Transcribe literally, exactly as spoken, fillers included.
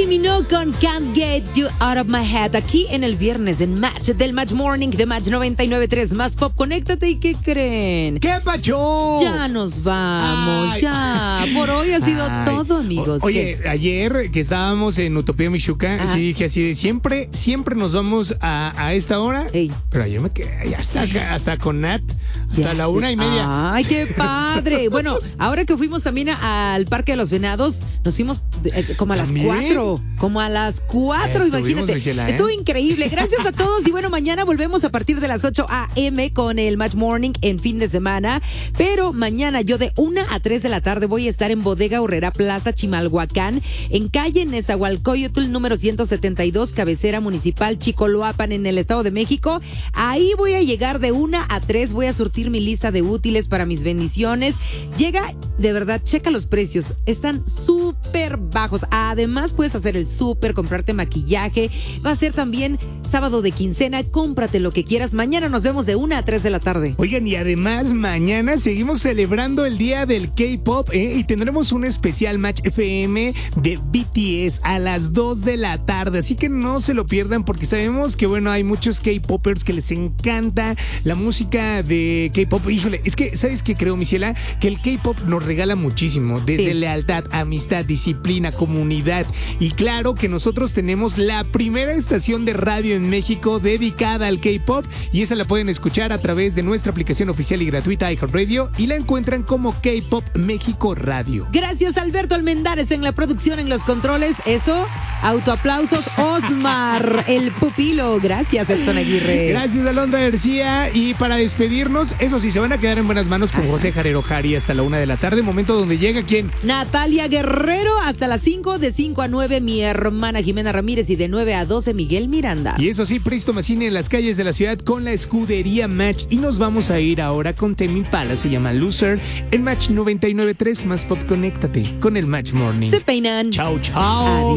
Kylie Minogue con Can't Get You Out of My Head. Aquí en el viernes en Match del Match Morning de Match noventa y nueve punto tres. Más Pop, conéctate. ¿Y qué creen? ¿Qué pacho? Ya nos vamos. Ay. Ya. Por hoy ha sido Ay. todo, amigos. O, oye, ¿Qué? ayer que estábamos en Utopía Michuca, Ajá. sí dije así de siempre, siempre nos vamos a, a esta hora. Ey. Pero ayer me quedé hasta, hasta con Nat, hasta ya la sé. una y media. Ay, qué padre. Bueno, ahora que fuimos también a, al Parque de los Venados, nos fuimos eh, como a las ¿También? cuatro. Como a las cuatro, imagínate. Michela, ¿eh? Estuvo increíble. Gracias a todos. Y bueno, mañana volvemos a partir de las ocho a.m. con el Match Morning en fin de semana. Pero mañana yo de una a tres de la tarde voy a estar en Bodega Aurrera Plaza Chimalhuacán, en calle Nezahualcóyotl número ciento setenta y dos, cabecera municipal Chicoloapan, en el Estado de México. Ahí voy a llegar de una a tres. Voy a surtir mi lista de útiles para mis bendiciones. Llega, de verdad, checa los precios. Están súper bajos. Además, puedes hacer el súper, comprarte maquillaje. Va a ser también sábado de quincena. Cómprate lo que quieras. Mañana nos vemos de una a tres de la tarde. Oigan, y además mañana seguimos celebrando el día del K-Pop, ¿eh? Y tendremos un especial Match F M de B T S a las dos de la tarde. Así que no se lo pierdan, porque sabemos que, bueno, hay muchos K-Popers que les encanta la música de K-Pop. Híjole, es que, ¿sabes qué creo, Michela? Que el K-Pop nos regala muchísimo. Desde sí. lealtad, amistad, disciplina, comunidad. Y claro que nosotros tenemos la primera estación de radio en México dedicada al K-Pop, y esa la pueden escuchar a través de nuestra aplicación oficial y gratuita iHeartRadio, y la encuentran como K-Pop México Radio. Gracias, Alberto Almendares en la producción, en los controles. Eso, autoaplausos. Osmar, el pupilo. Gracias, Edson Aguirre. Gracias, Alondra García. Y para despedirnos, eso sí, se van a quedar en buenas manos con José Jarero Jari hasta la una de la tarde, momento donde llega ¿quién? Natalia Guerrero, hasta las cinco, de cinco a nueve mi hermana Jimena Ramírez, y de nueve a doce Miguel Miranda. Y eso sí, Pristo Massini en las calles de la ciudad con la escudería Match. Y nos vamos a ir ahora con Tame Impala, se llama Loser, en Match noventa y nueve punto tres. Más Pop, conéctate con el Match Morning. Se peinan. Chao, chao. Adiós.